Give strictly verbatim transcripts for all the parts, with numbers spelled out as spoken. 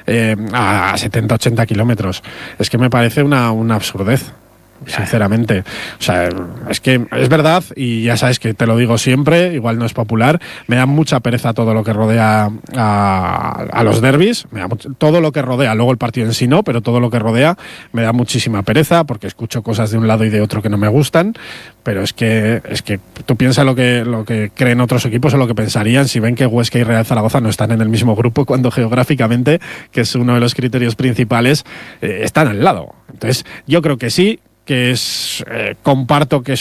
eh, a setenta, ochenta kilómetros. Es que me parece una, una absurdez. Sinceramente, o sea, es que es verdad, y ya sabes que te lo digo siempre, igual no es popular, me da mucha pereza todo lo que rodea a, a los derbis, me da mucho, todo lo que rodea, luego el partido en sí no, pero todo lo que rodea me da muchísima pereza, porque escucho cosas de un lado y de otro que no me gustan, pero es que es que tú piensas lo que, lo que creen otros equipos o lo que pensarían si ven que Huesca y Real Zaragoza no están en el mismo grupo, cuando geográficamente, que es uno de los criterios principales, eh, están al lado. Entonces, yo creo que sí, que es eh, comparto que es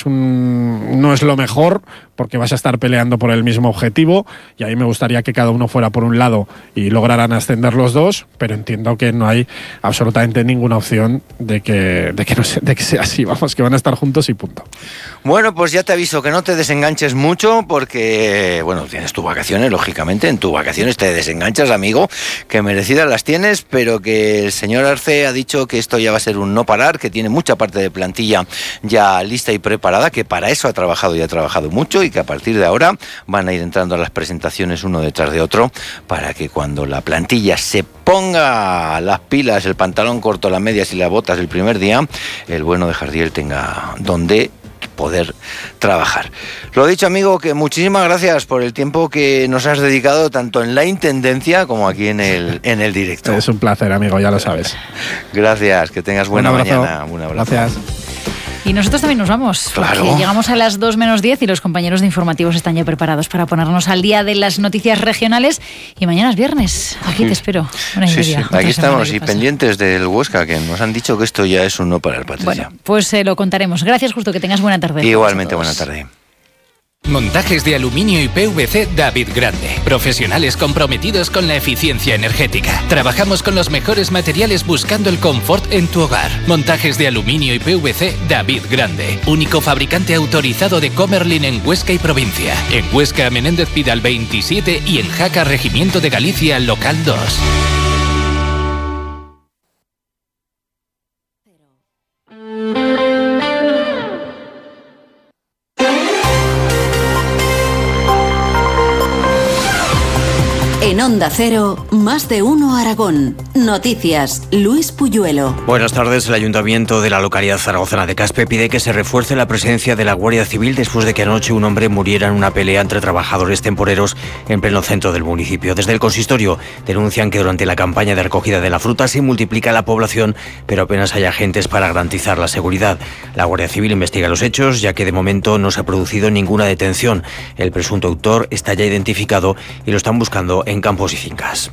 un no es lo mejor, porque vas a estar peleando por el mismo objetivo, y a mí me gustaría que cada uno fuera por un lado y lograran ascender los dos, pero entiendo que no hay absolutamente ninguna opción de que, de que, no se, de que sea así, vamos, que van a estar juntos y punto. Bueno, pues ya te aviso que no te desenganches mucho, porque, bueno, tienes tus vacaciones, lógicamente, en tus vacaciones te desenganchas, amigo, que merecidas las tienes, pero que el señor Arce ha dicho que esto ya va a ser un no parar, que tiene mucha parte de plantilla ya lista y preparada, que para eso ha trabajado y ha trabajado mucho, y que a partir de ahora van a ir entrando a las presentaciones uno detrás de otro, para que cuando la plantilla se ponga las pilas, el pantalón corto, las medias y las botas el primer día, el bueno de Jardiel tenga donde poder trabajar. Lo dicho, amigo, que muchísimas gracias por el tiempo que nos has dedicado tanto en la intendencia como aquí en el, en el directo. Es un placer, amigo, ya lo sabes. Gracias, que tengas buena un mañana. Un abrazo. Gracias. Y nosotros también nos vamos, claro, porque llegamos a las dos menos diez y los compañeros de informativos están ya preparados para ponernos al día de las noticias regionales. Y mañana es viernes, aquí te espero. Una y sí, media, sí. Aquí estamos y pendientes del Huesca, que nos han dicho que esto ya es un no parar, Patricia. Bueno, pues eh, lo contaremos. Gracias, Justo, que tengas buena tarde. Igualmente, buena tarde. Montajes de aluminio y P V C David Grande. Profesionales comprometidos con la eficiencia energética. Trabajamos con los mejores materiales buscando el confort en tu hogar. Montajes de aluminio y P V C David Grande. Único fabricante autorizado de Comerlin en Huesca y provincia. En Huesca, Menéndez Pidal veintisiete y en Jaca, Regimiento de Galicia, local dos. En Onda Cero, más de uno Aragón. Noticias, Luis Puyuelo. Buenas tardes. El Ayuntamiento de la localidad zaragozana de Caspe pide que se refuerce la presencia de la Guardia Civil después de que anoche un hombre muriera en una pelea entre trabajadores temporeros en pleno centro del municipio. Desde el consistorio denuncian que durante la campaña de recogida de la fruta se multiplica la población, pero apenas hay agentes para garantizar la seguridad. La Guardia Civil investiga los hechos, ya que de momento no se ha producido ninguna detención. El presunto autor está ya identificado y lo están buscando en campos y fincas.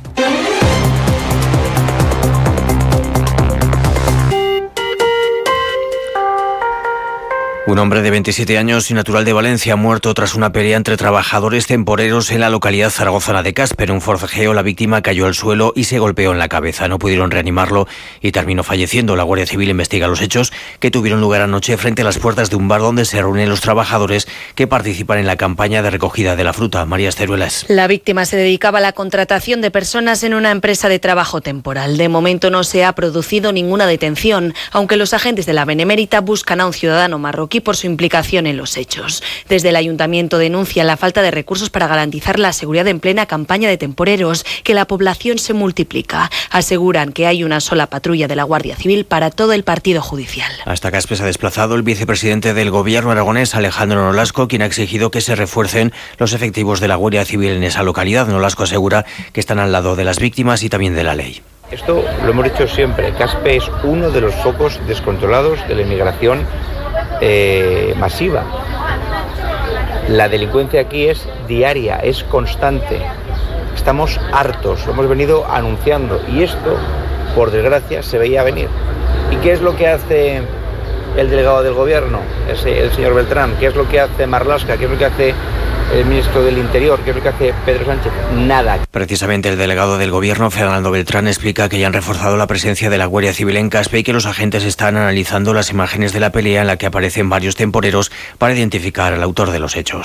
Un hombre de veintisiete años y natural de Valencia ha muerto tras una pelea entre trabajadores temporeros en la localidad zaragozana de Caspe. En un forcejeo, la víctima cayó al suelo y se golpeó en la cabeza. No pudieron reanimarlo y terminó falleciendo. La Guardia Civil investiga los hechos que tuvieron lugar anoche frente a las puertas de un bar donde se reúnen los trabajadores que participan en la campaña de recogida de la fruta. María Esteruelas. La víctima se dedicaba a la contratación de personas en una empresa de trabajo temporal. De momento no se ha producido ninguna detención, aunque los agentes de la Benemérita buscan a un ciudadano marroquí por su implicación en los hechos. Desde el Ayuntamiento denuncian la falta de recursos para garantizar la seguridad en plena campaña de temporeros, que la población se multiplica. Aseguran que hay una sola patrulla de la Guardia Civil para todo el partido judicial. Hasta Caspe se ha desplazado el vicepresidente del Gobierno aragonés, Alejandro Nolasco, quien ha exigido que se refuercen los efectivos de la Guardia Civil en esa localidad. Nolasco asegura que están al lado de las víctimas y también de la ley. Esto lo hemos dicho siempre, Caspe es uno de los focos descontrolados de la inmigración Eh, masiva. La delincuencia aquí es diaria, es constante. Estamos hartos, lo hemos venido anunciando y esto, por desgracia, se veía venir. ¿Y qué es lo que hace el delegado del gobierno, ese, el señor Beltrán? ¿Qué es lo que hace Marlaska? ¿Qué es lo que hace el ministro del Interior? ¿Qué es lo que hace Pedro Sánchez? Nada. Precisamente el delegado del Gobierno, Fernando Beltrán, explica que ya han reforzado la presencia de la Guardia Civil en Caspe y que los agentes están analizando las imágenes de la pelea en la que aparecen varios temporeros para identificar al autor de los hechos.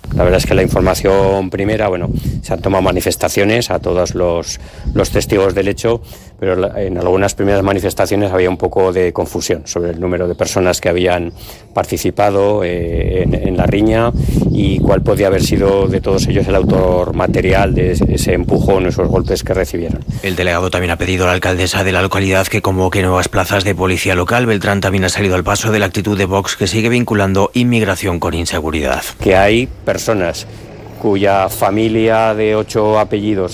La verdad es que la información primera, bueno, se han tomado manifestaciones a todos los, los testigos del hecho, pero en algunas primeras manifestaciones había un poco de confusión sobre el número de personas que habían participado eh, en, en la riña y cuál podía haber sido de todos ellos el autor material de ese empujón, esos golpes que recibieron. El delegado también ha pedido a la alcaldesa de la localidad que convoque nuevas plazas de policía local. Beltrán también ha salido al paso de la actitud de Vox, que sigue vinculando inmigración con inseguridad. Que hay personas cuya familia de ocho apellidos